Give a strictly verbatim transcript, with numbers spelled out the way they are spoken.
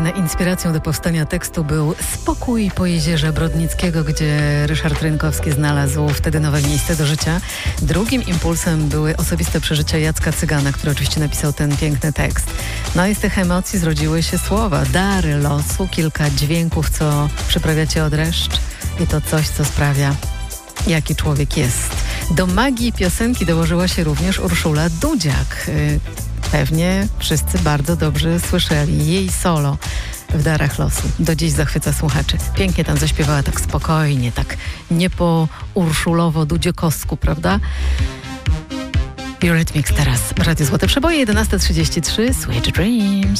Inspiracją do powstania tekstu był Spokój po Jezierze Brodnickiego, gdzie Ryszard Rynkowski znalazł wtedy nowe miejsce do życia. Drugim impulsem były osobiste przeżycia Jacka Cygana, który oczywiście napisał ten piękny tekst. No i z tych emocji zrodziły się słowa, dary losu, kilka dźwięków, co przyprawia cię od dreszcz i to coś, co sprawia, jaki człowiek jest. Do magii piosenki dołożyła się również Urszula Dudziak. Pewnie wszyscy bardzo dobrze słyszeli jej solo w Darach losu. Do dziś zachwyca słuchaczy. Pięknie tam zaśpiewała, tak spokojnie, tak nie po urszulowo-dudziokowsku, prawda? Eurythmics teraz. Radio Złote Przeboje, jedenasta trzydzieści trzy. Sweet Dreams.